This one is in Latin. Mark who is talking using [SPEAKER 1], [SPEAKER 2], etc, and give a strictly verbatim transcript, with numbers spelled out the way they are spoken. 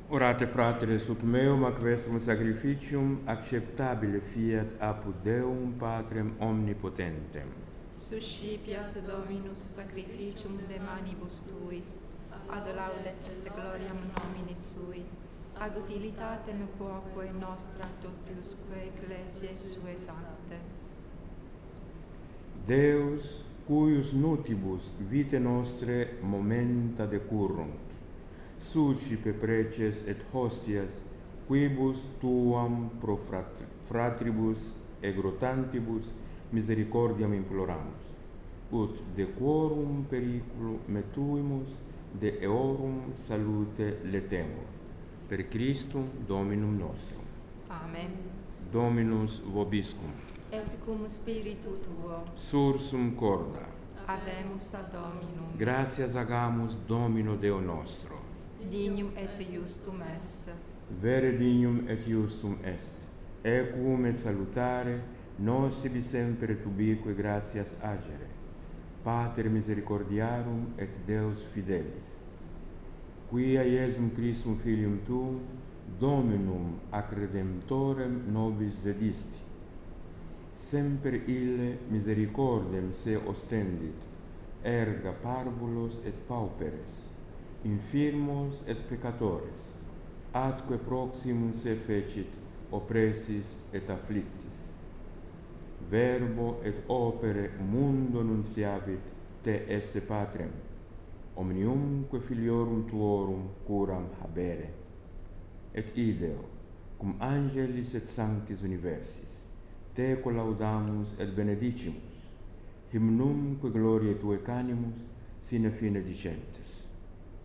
[SPEAKER 1] Orate, fratres, ut meum ac vestrum sacrificium acceptabile fiat apud Deum Patrem omnipotentem.
[SPEAKER 2] Suscipiat Dominus sacrificium de manibus tuis, ad laudet et gloriam nominis sui, ad utilitatem quoque nostra totiusque ecclesiae sue sancte.
[SPEAKER 1] Deus, cuius nutibus vitae nostre momenta decurrunt, suscipe preces et hostias, quibus tuam pro fratri, fratribus egrotantibus misericordiam imploramus, ut de quorum periculo metuimus, de eorum salute letemur. Per Christum Dominum nostrum.
[SPEAKER 2] Amen.
[SPEAKER 1] Dominus vobiscum.
[SPEAKER 2] Et cum spiritu tuo.
[SPEAKER 1] Sursum corda.
[SPEAKER 2] Habemus ad Dominum.
[SPEAKER 1] Gratias agamus Domino Deo nostro.
[SPEAKER 2] Dignum et justum est.
[SPEAKER 1] Vere dignum et justum est. Equum et salutare, nos tibi semper tubique gratias agere. Pater misericordiarum et Deus fidelis. Quia Iesum Christum Filium Tuum, Dominum ac Redemptorem nobis dedisti. Semper ille misericordem se ostendit, erga parvulos et pauperes, infirmos et peccatores, atque proximum se fecit oppressis et afflictis. Verbo et opere mundo nunciavit te esse Patrem, omniumque filiorum tuorum curam habere. Et ideo, cum angelis et sanctis universis, te collaudamus et benedicimus, hymnumque gloriae tuae canimus, sine fine dicentes.